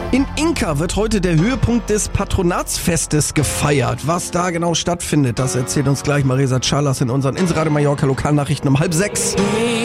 In Inka wird heute der Höhepunkt des Patronatsfestes gefeiert. Was da genau stattfindet, das erzählt uns gleich Marisa Chalas in unseren Inseradio Mallorca Lokalnachrichten um 5:30.